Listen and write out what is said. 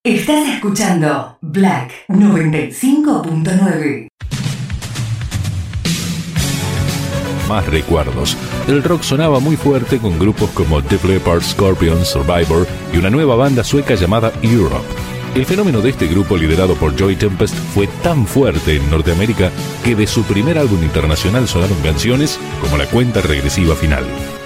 Estás escuchando Black 95.9. Más recuerdos. El rock sonaba muy fuerte con grupos como Def Leppard, Scorpions, Survivor y una nueva banda sueca llamada Europe. El fenómeno de este grupo, liderado por Joey Tempest, fue tan fuerte en Norteamérica que de su primer álbum internacional sonaron canciones como La Cuenta Regresiva Final.